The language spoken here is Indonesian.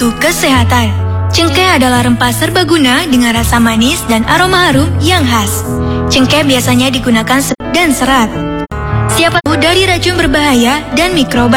untuk kesehatan. Cengkeh adalah rempah serbaguna dengan rasa manis dan aroma harum yang khas. Cengkeh biasanya digunakan dan serat. Siapa tahu dari racun berbahaya dan mikroba.